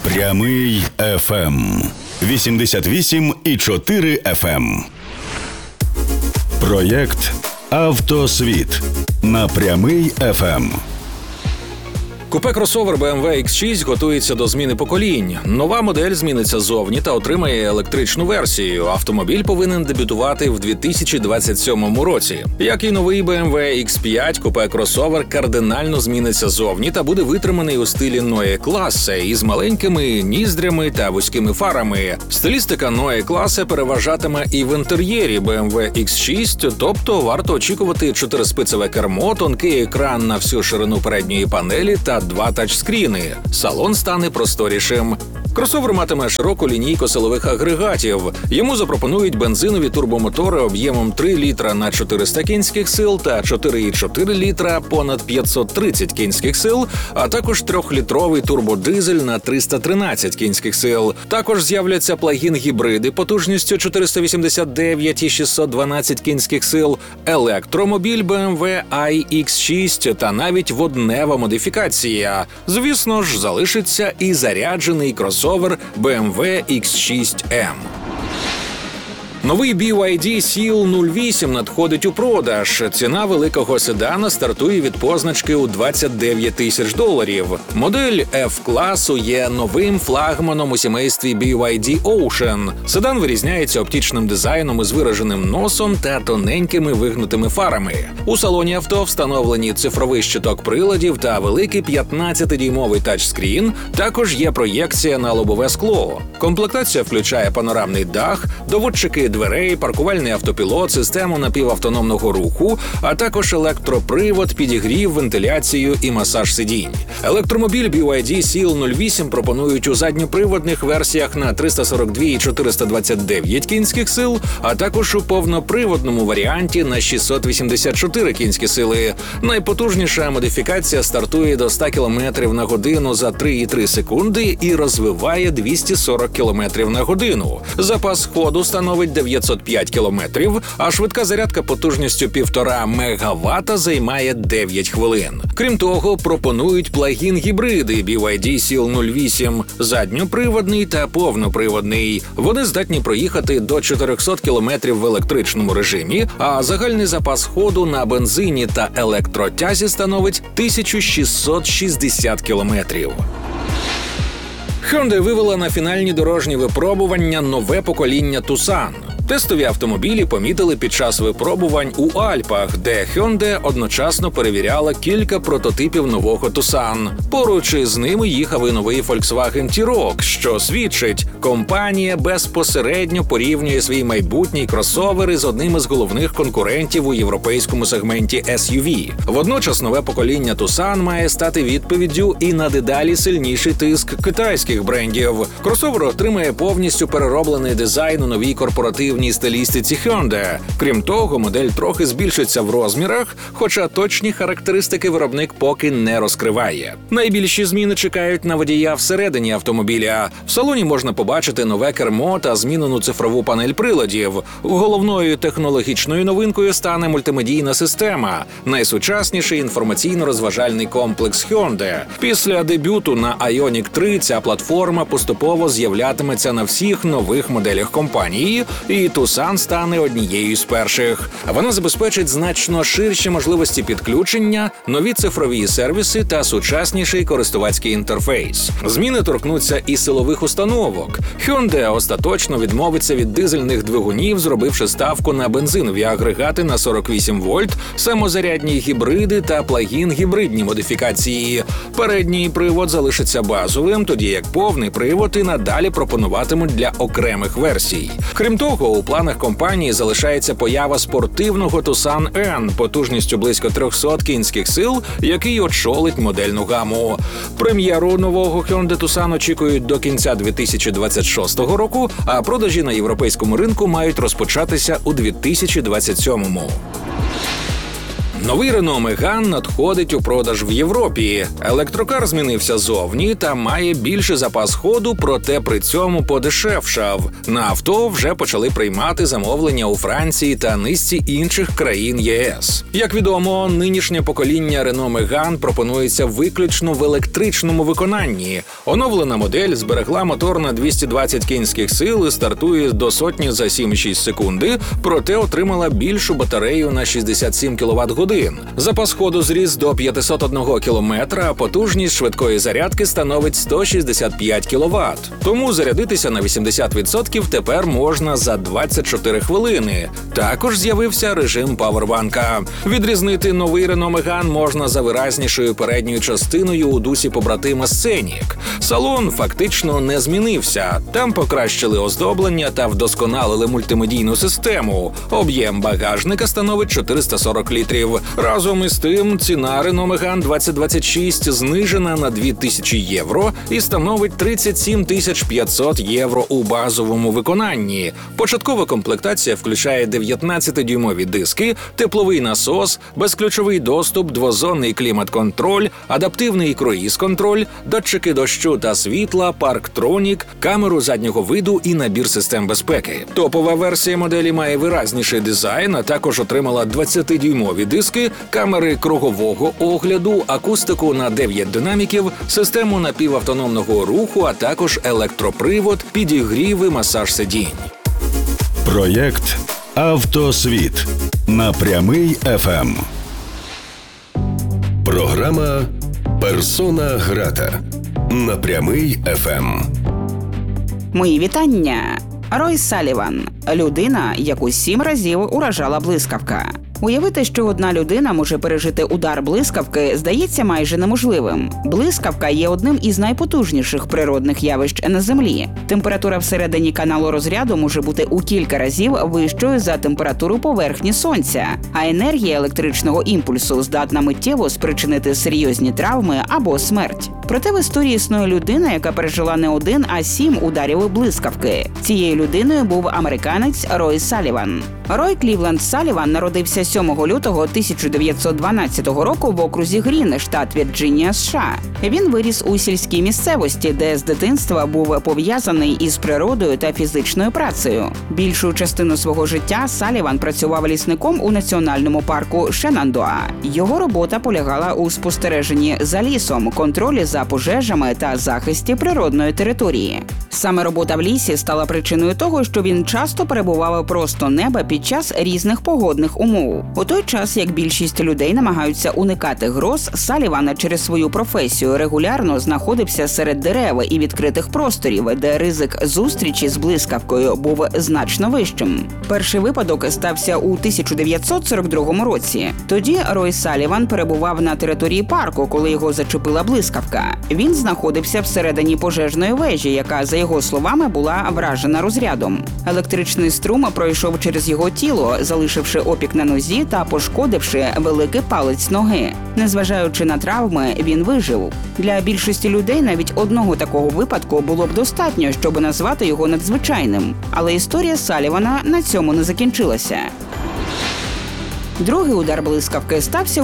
Прямий FM 88,4 FM. Проєкт «Автосвіт» на Прямий FM. Купе-кросовер BMW X6 готується до зміни поколінь. Нова модель зміниться зовні та отримає електричну версію. Автомобіль повинен дебютувати в 2027 році. Як і новий BMW X5, купе-кросовер кардинально зміниться зовні та буде витриманий у стилі Neue Klasse із маленькими ніздрями та вузькими фарами. Стилістика Neue Klasse переважатиме і в інтер'єрі BMW X6, тобто варто очікувати 4-спицеве кермо, тонкий екран на всю ширину передньої панелі та 2 тачскріни. Салон стане просторішим. Кросовер матиме широку лінійку силових агрегатів. Йому запропонують бензинові турбомотори об'ємом 3 літра на 400 кінських сил та 4,4 літра понад 530 кінських сил, а також 3-літровий турбодизель на 313 кінських сил. Також з'являться плагін-гібриди потужністю 489 і 612 кінських сил, електромобіль BMW iX6 та навіть воднева модифікація. Звісно ж, залишиться і заряджений кросовер BMW X6M. Новий BYD Seal 08 надходить у продаж. Ціна великого седана стартує від позначки у $29 тисяч. Модель F-класу є новим флагманом у сімействі BYD Ocean. Седан вирізняється оптичним дизайном із вираженим носом та тоненькими вигнутими фарами. У салоні авто встановлені цифровий щиток приладів та великий 15-дюймовий тачскрін. Також є проєкція на лобове скло. Комплектація включає панорамний дах, доводчики дверей, паркувальний автопілот, систему напівавтономного руху, а також електропривод, підігрів, вентиляцію і масаж сидінь. Електромобіль BYD Seal 08 пропонують у задньоприводних версіях на 342 і 429 кінських сил, а також у повноприводному варіанті на 684 кінські сили. Найпотужніша модифікація стартує до 100 км на годину за 3,3 секунди і розвиває 240 км на годину. Запас ходу становить 905 кілометрів, а швидка зарядка потужністю 1,5 МВт займає 9 хвилин. Крім того, пропонують плагін-гібриди BYD Seal 08, задньоприводний та повноприводний. Вони здатні проїхати до 400 км в електричному режимі, а загальний запас ходу на бензині та електротязі становить 1660 кілометрів. Hyundai вивела на фінальні дорожні випробування нове покоління Tucson. Тестові автомобілі помітили під час випробувань у Альпах, де Hyundai одночасно перевіряла кілька прототипів нового Tucson. Поруч із ними їхав і новий Volkswagen T-Roc, що свідчить, компанія безпосередньо порівнює свій майбутній кросовер із одним із головних конкурентів у європейському сегменті SUV. Водночас нове покоління Tucson має стати відповіддю і на дедалі сильніший тиск китайських брендів. Кросовер отримає повністю перероблений дизайн у новій корпоративній стилістиці Hyundai. Крім того, модель трохи збільшиться в розмірах, хоча точні характеристики виробник поки не розкриває. Найбільші зміни чекають на водія всередині автомобіля. В салоні можна побачити нове кермо та змінену цифрову панель приладів. Головною технологічною новинкою стане мультимедійна система, найсучасніший інформаційно-розважальний комплекс Hyundai. Після дебюту на Ioniq 3 ця платформа поступово з'являтиметься на всіх нових моделях компанії, і Tucson стане однією з перших. Вона забезпечить значно ширші можливості підключення, нові цифрові сервіси та сучасніший користувацький інтерфейс. Зміни торкнуться і силових установок. Hyundai остаточно відмовиться від дизельних двигунів, зробивши ставку на бензинові агрегати на 48 вольт, самозарядні гібриди та плагін-гібридні модифікації. Передній привод залишиться базовим, тоді як повний привод і надалі пропонуватимуть для окремих версій. Крім того, у планах компанії залишається поява спортивного Tucson N потужністю близько 300 кінських сил, який очолить модельну гаму. Прем'єру нового Hyundai Tucson очікують до кінця 2026 року, а продажі на європейському ринку мають розпочатися у 2027-му. Новий Renault Megane надходить у продаж в Європі. Електрокар змінився зовні та має більший запас ходу, проте при цьому подешевшав. На авто вже почали приймати замовлення у Франції та низці інших країн ЄС. Як відомо, нинішнє покоління Renault Megane пропонується виключно в електричному виконанні. Оновлена модель зберегла мотор на 220 кінських сил і стартує до сотні за 7,6 секунди, проте отримала більшу батарею на 67 кВт-годин. Запас ходу зріс до 501 км, а потужність швидкої зарядки становить 165 кВт. Тому зарядитися на 80% тепер можна за 24 хвилини. Також з'явився режим павербанка. Відрізнити новий Renault Megane можна за виразнішою передньою частиною у дусі побратима Scenic. Салон фактично не змінився. Там покращили оздоблення та вдосконалили мультимедійну систему. Об'єм багажника становить 440 літрів. Разом із тим, ціна Renault Megane 2026 знижена на 2000 євро і становить 37 500 євро у базовому виконанні. Початкова комплектація включає 19-дюймові диски, тепловий насос, безключовий доступ, двозонний клімат-контроль, адаптивний круїз-контроль, датчики дощу та світла, парктронік, камеру заднього виду і набір систем безпеки. Топова версія моделі має виразніший дизайн, а також отримала 20-дюймові диски, камери кругового огляду, акустику на 9 динаміків, систему напівавтономного руху, а також електропривод, підігрів і масаж сидінь. Проєкт «Автосвіт» на Прямий ФМ. Програма «Персона грата» на Прямий ФМ. Мої вітання. Рой Саліван – людина, яку 7 разів уражала блискавка. Уявити, що одна людина може пережити удар блискавки, здається майже неможливим. Блискавка є одним із найпотужніших природних явищ на Землі. Температура всередині каналу розряду може бути у кілька разів вищою за температуру поверхні Сонця, а енергія електричного імпульсу здатна миттєво спричинити серйозні травми або смерть. Проте в історії існує людина, яка пережила не 1, а 7 ударів блискавки. Цією людиною був американець Рой Саліван. Рой Клівленд Саліван народився 7 лютого 1912 року в окрузі Грін, штат Вірджинія, США. Він виріс у сільській місцевості, де з дитинства був пов'язаний із природою та фізичною працею. Більшу частину свого життя Саліван працював лісником у національному парку Шенандоа. Його робота полягала у спостереженні за лісом, контролі за пожежами та захисті природної території. Саме робота в лісі стала причиною того, що він часто перебував просто неба під час різних погодних умов. У той час, як більшість людей намагаються уникати гроз, Саліван через свою професію регулярно знаходився серед дерев і відкритих просторів, де ризик зустрічі з блискавкою був значно вищим. Перший випадок стався у 1942 році. Тоді Рой Саліван перебував на території парку, коли його зачепила блискавка. Він знаходився всередині пожежної вежі, яка, за його словами, була вражена розрядом. Електричний струм пройшов через його тіло, залишивши опік на нозі та пошкодивши великий палець ноги. Незважаючи на травми, він вижив. Для більшості людей навіть одного такого випадку було б достатньо, щоб назвати його надзвичайним. Але історія Салівана на цьому не закінчилася. Другий удар блискавки стався у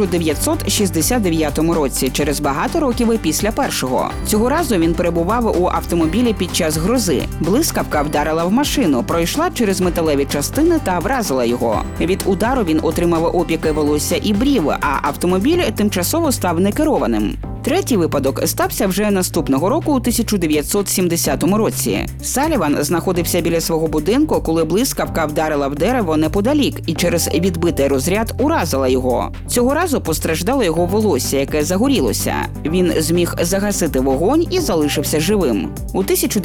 1969 році, через багато років після першого. Цього разу він перебував у автомобілі під час грози. Блискавка вдарила в машину, пройшла через металеві частини та вразила його. Від удару він отримав опіки волосся і брів, а автомобіль тимчасово став некерованим. Третій випадок стався вже наступного року у 1970 році. Саліван знаходився біля свого будинку, коли блискавка вдарила в дерево неподалік і через відбитий розряд уразила його. Цього разу постраждало його волосся, яке загорілося. Він зміг загасити вогонь і залишився живим. У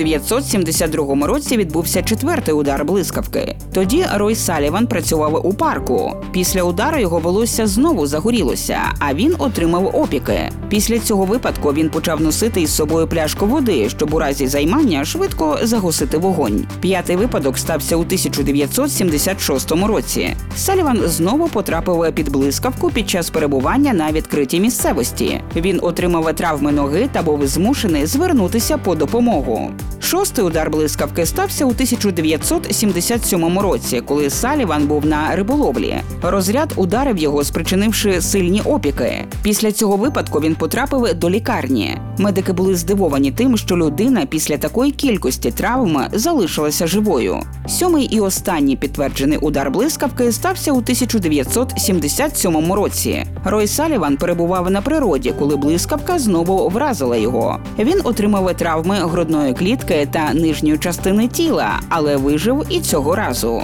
1972 році відбувся четвертий удар блискавки. Тоді Рой Саліван працював у парку. Після удару його волосся знову загорілося, а він отримав опіки. Після цього випадку він почав носити із собою пляшку води, щоб у разі займання швидко загасити вогонь. П'ятий випадок стався у 1976 році. Саліван знову потрапив під блискавку під час перебування на відкритій місцевості. Він отримав травми ноги та був змушений звернутися по допомогу. Шостий удар блискавки стався у 1977 році, коли Саліван був на риболовлі. Розряд ударив його, спричинивши сильні опіки. Після цього випадку він потрапив до лікарні. Медики були здивовані тим, що людина після такої кількості травм залишилася живою. Сьомий і останній підтверджений удар блискавки стався у 1977 році. Рой Саліван перебував на природі, коли блискавка знову вразила його. Він отримав травми грудної клітки та нижньої частини тіла, але вижив і цього разу.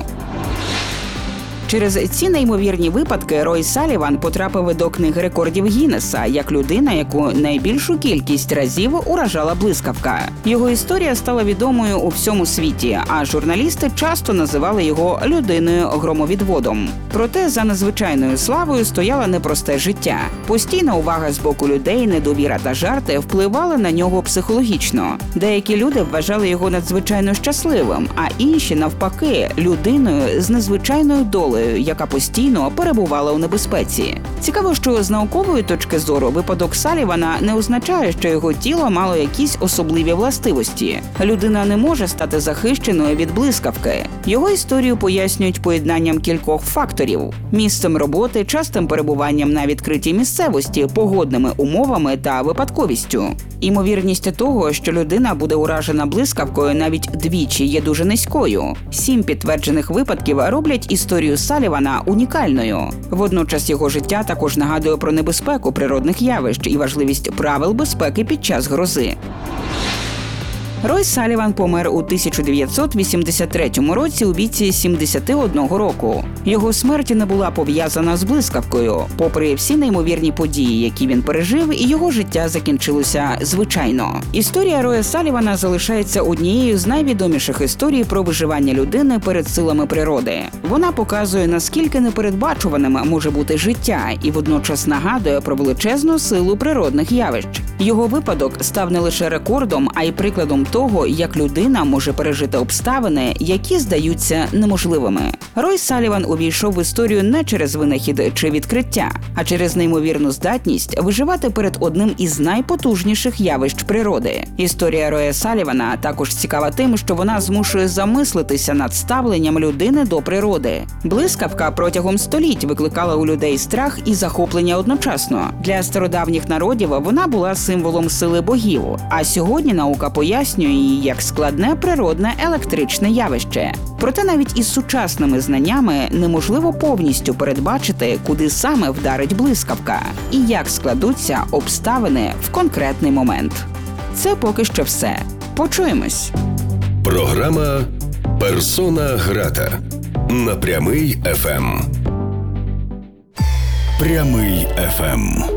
Через ці неймовірні випадки Рой Саліван потрапив до книги рекордів Гіннеса як людина, яку найбільшу кількість разів уражала блискавка. Його історія стала відомою у всьому світі, а журналісти часто називали його людиною-громовідводом. Проте за надзвичайною славою стояло непросте життя. Постійна увага з боку людей, недовіра та жарти впливали на нього психологічно. Деякі люди вважали його надзвичайно щасливим, а інші, навпаки, людиною з незвичайною долею, яка постійно перебувала у небезпеці. Цікаво, що з наукової точки зору випадок Салівана не означає, що його тіло мало якісь особливі властивості. Людина не може стати захищеною від блискавки. Його історію пояснюють поєднанням кількох факторів – місцем роботи, частим перебуванням на відкритій місцевості, погодними умовами та випадковістю. Імовірність того, що людина буде уражена блискавкою навіть двічі, є дуже низькою. 7 підтверджених випадків роблять історію Салівана унікальною. Водночас його життя також нагадує про небезпеку природних явищ і важливість правил безпеки під час грози. Рой Саліван помер у 1983 році у віці 71 року. Його смерть не була пов'язана з блискавкою. Попри всі неймовірні події, які він пережив, і його життя закінчилося звичайно. Історія Роя Салівана залишається однією з найвідоміших історій про виживання людини перед силами природи. Вона показує, наскільки непередбачуваним може бути життя, і водночас нагадує про величезну силу природних явищ. Його випадок став не лише рекордом, а й прикладом того, як людина може пережити обставини, які здаються неможливими. Рой Саліван увійшов в історію не через винахід чи відкриття, а через неймовірну здатність виживати перед одним із найпотужніших явищ природи. Історія Роя Салівана також цікава тим, що вона змушує замислитися над ставленням людини до природи. Блискавка протягом століть викликала у людей страх і захоплення одночасно. Для стародавніх народів вона була символом сили богів, а сьогодні наука пояснює її як складне природне електричне явище. Проте навіть із сучасними знаннями неможливо повністю передбачити, куди саме вдарить блискавка і як складуться обставини в конкретний момент. Це поки що все. Почуємось. Програма «Персона грата» на Прямий ФМ. Прямий ФМ.